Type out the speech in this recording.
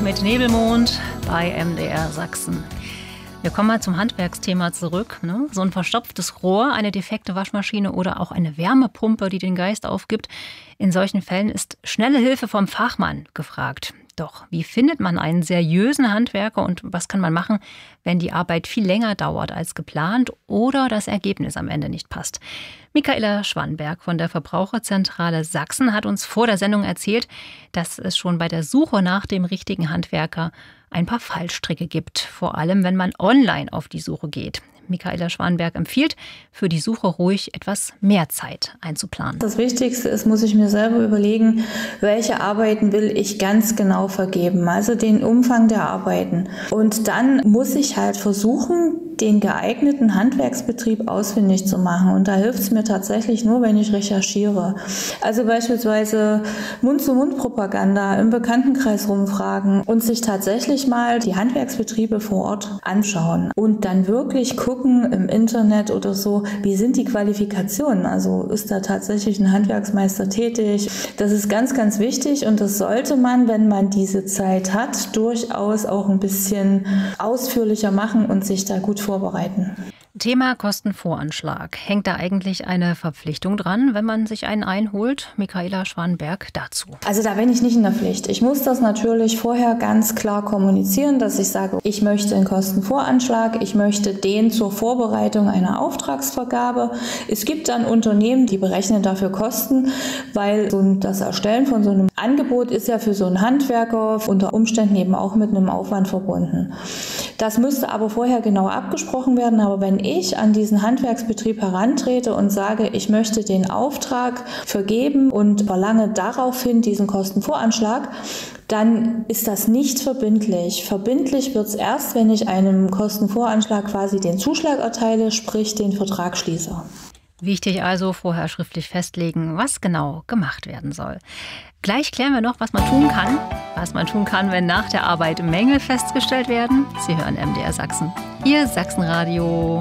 mit Nebelmond bei MDR Sachsen. Wir kommen mal zum Handwerksthema zurück. So ein verstopftes Rohr, eine defekte Waschmaschine oder auch eine Wärmepumpe, die den Geist aufgibt. In solchen Fällen ist schnelle Hilfe vom Fachmann gefragt. Doch wie findet man einen seriösen Handwerker und was kann man machen, wenn die Arbeit viel länger dauert als geplant oder das Ergebnis am Ende nicht passt? Michaela Schwanberg von der Verbraucherzentrale Sachsen hat uns vor der Sendung erzählt, dass es schon bei der Suche nach dem richtigen Handwerker ein paar Fallstricke gibt, vor allem wenn man online auf die Suche geht. Michaela Schwanberg empfiehlt, für die Suche ruhig etwas mehr Zeit einzuplanen. Das Wichtigste ist, muss ich mir selber überlegen, welche Arbeiten will ich ganz genau vergeben, also den Umfang der Arbeiten. Und dann muss ich halt versuchen, den geeigneten Handwerksbetrieb ausfindig zu machen. Und da hilft es mir tatsächlich nur, wenn ich recherchiere. Also beispielsweise Mund-zu-Mund-Propaganda im Bekanntenkreis rumfragen und sich tatsächlich mal die Handwerksbetriebe vor Ort anschauen und dann wirklich gucken im Internet oder so, wie sind die Qualifikationen? Also ist da tatsächlich ein Handwerksmeister tätig? Das ist ganz, ganz wichtig und das sollte man, wenn man diese Zeit hat, durchaus auch ein bisschen ausführlicher machen und sich da gut vorbereiten. Thema Kostenvoranschlag. Hängt da eigentlich eine Verpflichtung dran, wenn man sich einen einholt? Michaela Schwanberg dazu. Also da bin ich nicht in der Pflicht. Ich muss das natürlich vorher ganz klar kommunizieren, dass ich sage, ich möchte einen Kostenvoranschlag, ich möchte den zur Vorbereitung einer Auftragsvergabe. Es gibt dann Unternehmen, die berechnen dafür Kosten, weil das Erstellen von so einem Angebot ist ja für so einen Handwerker unter Umständen eben auch mit einem Aufwand verbunden. Das müsste aber vorher genau abgesprochen werden, aber wenn ich an diesen Handwerksbetrieb herantrete und sage, ich möchte den Auftrag vergeben und verlange daraufhin diesen Kostenvoranschlag, dann ist das nicht verbindlich. Verbindlich wird es erst, wenn ich einem Kostenvoranschlag quasi den Zuschlag erteile, sprich den Vertrag schließe. Wichtig also, vorher schriftlich festlegen, was genau gemacht werden soll. Gleich klären wir noch, was man tun kann. Was man tun kann, wenn nach der Arbeit Mängel festgestellt werden. Sie hören MDR Sachsen. Ihr Sachsenradio.